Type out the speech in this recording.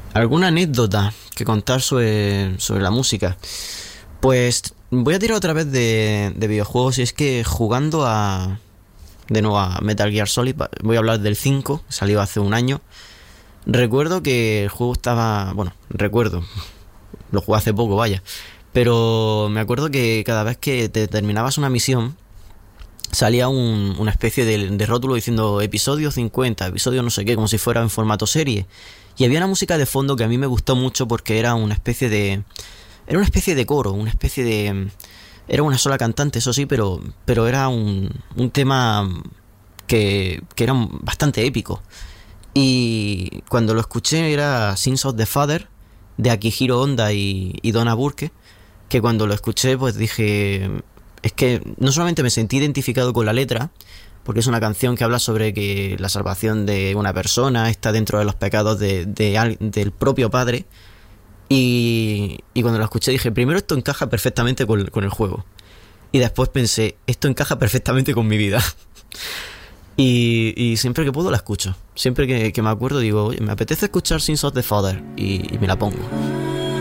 ¿Alguna anécdota que contar sobre la música? Pues voy a tirar otra vez de videojuegos, y es que jugando de nuevo a Metal Gear Solid, voy a hablar del 5, salió hace un año. Recuerdo que el juego estaba... Bueno, recuerdo, lo jugué hace poco, vaya. Pero me acuerdo que cada vez que te terminabas una misión, salía una especie de rótulo diciendo episodio 50, episodio no sé qué, como si fuera en formato serie. Y había una música de fondo que a mí me gustó mucho porque era una especie de... Era una especie de coro, una especie de... Era una sola cantante, eso sí, pero era un tema que era bastante épico. Y cuando lo escuché era Sins of the Father, de Akihiro Honda y Donna Burke, que cuando lo escuché pues dije... Es que no solamente me sentí identificado con la letra, porque es una canción que habla sobre que la salvación de una persona está dentro de los pecados del propio padre. Y cuando lo escuché dije, primero esto encaja perfectamente con el juego. Y después pensé, esto encaja perfectamente con mi vida. Y siempre que puedo la escucho. Siempre que me acuerdo digo, oye, me apetece escuchar Sins of the Father y me la pongo.